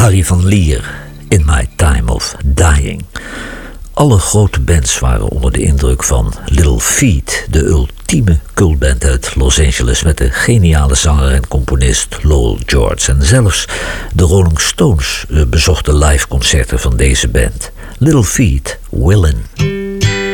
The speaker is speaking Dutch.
Harry van Lier, In My Time of Dying. Alle grote bands waren onder de indruk van Little Feat, de ultieme cultband uit Los Angeles met de geniale zanger en componist Lowell George. En zelfs de Rolling Stones bezochten liveconcerten van deze band. Little Feat, Willin'.